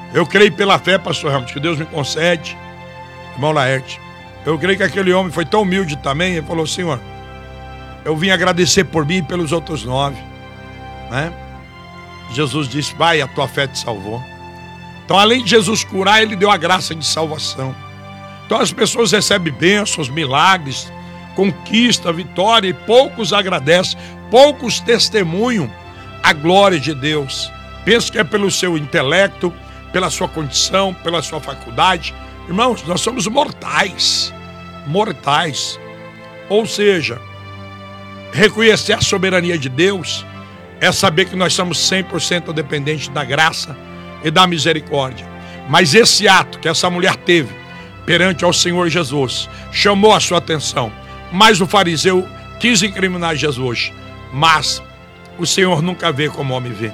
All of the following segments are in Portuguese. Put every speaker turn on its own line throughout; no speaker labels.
Eu creio pela fé, pastor Ramos, que Deus me concede, irmão Laerte. Eu creio que aquele homem foi tão humilde também, ele falou: Senhor, eu vim agradecer por mim e pelos outros 9, né? Jesus disse: vai, a tua fé te salvou. Então, além de Jesus curar, ele deu a graça de salvação. Então as pessoas recebem bênçãos, milagres, conquista, vitória, e poucos agradecem, poucos testemunham a glória de Deus. Penso que é pelo seu intelecto, pela sua condição, pela sua faculdade. Irmãos, nós somos mortais. Mortais. Ou seja, reconhecer a soberania de Deus é saber que nós somos 100% dependentes da graça e da misericórdia. Mas esse ato que essa mulher teve perante ao Senhor Jesus chamou a sua atenção. Mas o fariseu quis incriminar Jesus. Mas o Senhor nunca vê como o homem vê.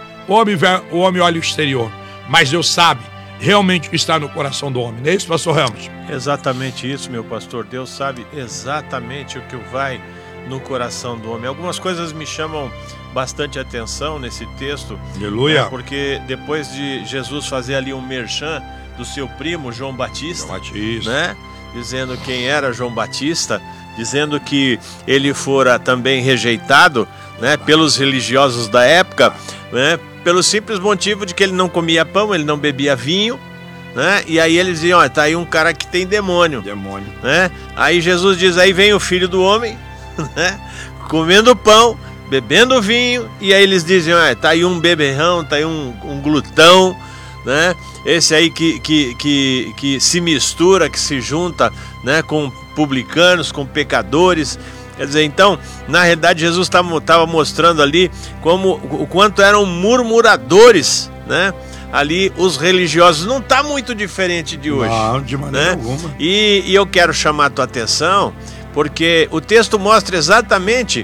O homem olha o exterior, mas Deus sabe realmente o que está no coração do homem. Não é isso, pastor Ramos?
Exatamente isso, meu pastor. Deus sabe exatamente o que vai no coração do homem. Algumas coisas me chamam bastante atenção nesse texto.
Aleluia.
Porque depois de Jesus fazer ali um merchan do seu primo João Batista, né? Dizendo quem era João Batista, dizendo que ele fora também rejeitado, né, pelos religiosos da época, né, pelo simples motivo de que ele não comia pão, ele não bebia vinho, né? E aí eles diziam: ó, tá aí um cara que tem demônio. Né? Aí Jesus diz: aí vem o Filho do Homem, né, comendo pão, bebendo vinho, e aí eles dizem: ó, tá aí um beberrão, tá aí um glutão, né? Esse aí que se mistura, que se junta, né, com publicanos, com pecadores. Quer dizer, então, na realidade, Jesus estava mostrando ali o quanto eram murmuradores, né? Ali os religiosos. Não está muito diferente de hoje.
Não, de maneira alguma.
E eu quero chamar a tua atenção, porque o texto mostra exatamente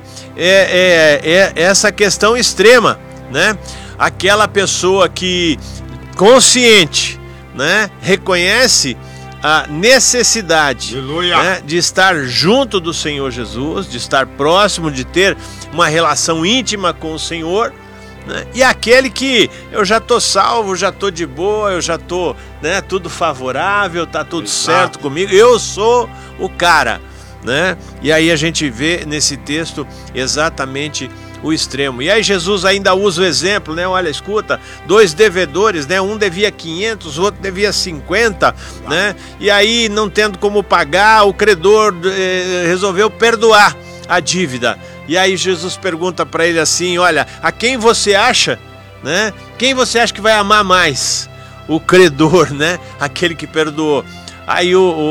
essa questão extrema, né? Aquela pessoa que, consciente, né, reconhece a necessidade, né, de estar junto do Senhor Jesus, de estar próximo, de ter uma relação íntima com o Senhor, né? E aquele que eu já estou salvo, já estou de boa, eu já estou, né, tudo favorável, está tudo certo comigo, eu sou o cara, né? E aí a gente vê nesse texto exatamente o extremo. E aí Jesus ainda usa o exemplo, né? Olha, escuta, 2 devedores, né? Um devia 500, o outro devia 50, né? E aí, não tendo como pagar, o credor resolveu perdoar a dívida. E aí Jesus pergunta para ele assim: olha, a quem você acha, né? Quem você acha que vai amar mais? O credor, né? Aquele que perdoou. Aí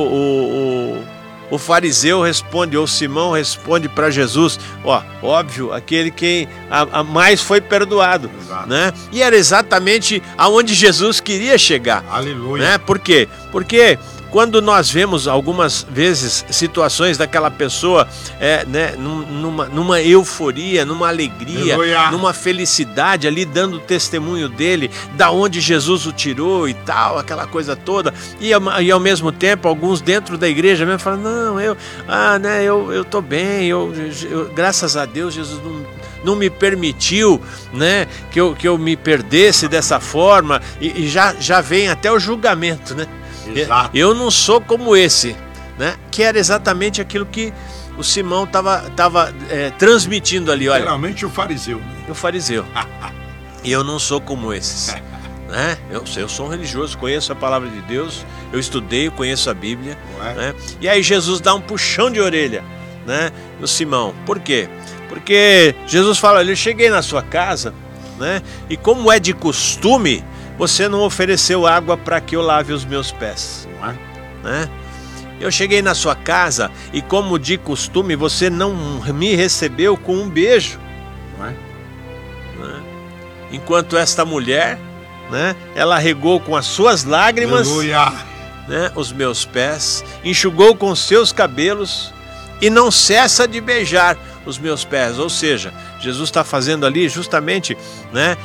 o fariseu responde, ou Simão responde para Jesus: ó, óbvio, aquele que a mais foi perdoado, né? E era exatamente aonde Jesus queria chegar.
Aleluia.
Né? Por quê? Porque quando nós vemos algumas vezes situações daquela pessoa né, numa euforia, numa alegria,
Aleluia,
numa felicidade ali, dando testemunho dele, da onde Jesus o tirou e tal, aquela coisa toda, e ao mesmo tempo alguns dentro da igreja mesmo falam: não, eu tô bem, graças a Deus Jesus não me permitiu, né, que eu me perdesse dessa forma, e já vem até o julgamento, né?
Exato.
Eu não sou como esse, né? Que era exatamente aquilo que o Simão estava transmitindo ali. Olha,
geralmente o fariseu, né?
O fariseu. E eu não sou como esses, né? Eu sou um religioso, conheço a palavra de Deus, eu estudei, conheço a Bíblia, né? E aí Jesus dá um puxão de orelha, né, no Simão. Por quê? Porque Jesus fala: eu cheguei na sua casa, né, e como é de costume, você não ofereceu água para que eu lave os meus pés, né? Eu cheguei na sua casa e, como de costume, você não me recebeu com um beijo, né? Enquanto esta mulher, né, ela regou com as suas lágrimas, né, os meus pés, enxugou com seus cabelos e não cessa de beijar os meus pés. Ou seja, Jesus está fazendo ali justamente, né,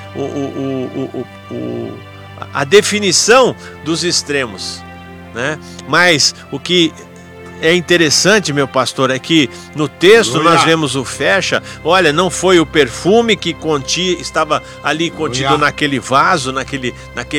a definição dos extremos, né? Mas o que é interessante, meu pastor, é que no texto nós vemos o fecha. Olha, não foi o perfume que estava ali contido naquele vaso, naquele